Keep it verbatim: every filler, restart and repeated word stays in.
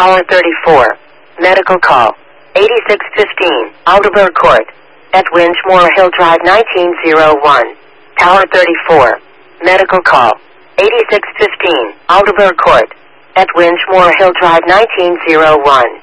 Tower thirty-four. Medical call. eighty-six fifteen. Aldeburgh Court. At Winchmore Hill Drive nineteen oh one. Tower thirty-four. Medical call. eighty-six fifteen. Aldeburgh Court. At Winchmore Hill Drive nineteen oh one.